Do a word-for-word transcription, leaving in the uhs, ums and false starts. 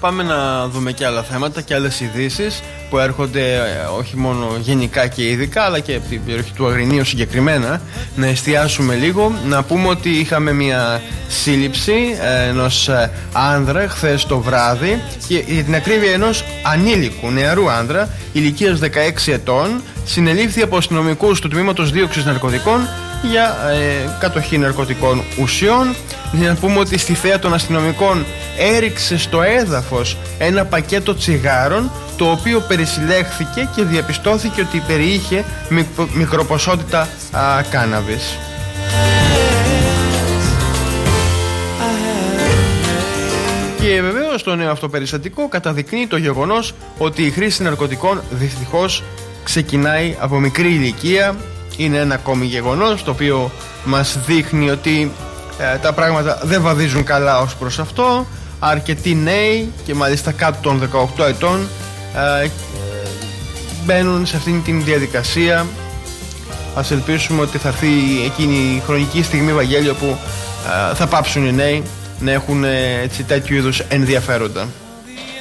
πάμε να δούμε και άλλα θέματα και άλλες ειδήσεις που έρχονται όχι μόνο γενικά και ειδικά, αλλά και από την περιοχή του Αγρινίου συγκεκριμένα. Να εστιάσουμε λίγο, να πούμε ότι είχαμε μια σύλληψη ενός άνδρα χθες το βράδυ, και για την ακρίβεια ενός ανήλικου νεαρού άνδρα ηλικίας δεκαέξι ετών. Συνελήφθη από αστυνομικούς του τμήματος δίωξης ναρκωτικών για ε, κατοχή ναρκωτικών ουσιών. Να πούμε ότι στη θέα των αστυνομικών έριξε στο έδαφος ένα πακέτο τσιγάρων, το οποίο περισυλλέχθηκε και διαπιστώθηκε ότι περιείχε μικροποσότητα α, κάναβης. Και βεβαίως το νέο αυτό περιστατικό καταδεικνύει το γεγονός ότι η χρήση ναρκωτικών δυστυχώς ξεκινάει από μικρή ηλικία. Είναι ένα ακόμη γεγονός το οποίο μας δείχνει ότι ε, τα πράγματα δεν βαδίζουν καλά ως προς αυτό. Αρκετοί νέοι και μάλιστα κάτω των δεκαοκτώ ετών ε, μπαίνουν σε αυτήν την διαδικασία. Ας ελπίσουμε ότι θα έρθει εκείνη η χρονική στιγμή, Βαγγέλιο, που ε, θα πάψουν οι νέοι να έχουν ε, έτσι, τέτοιου είδους ενδιαφέροντα.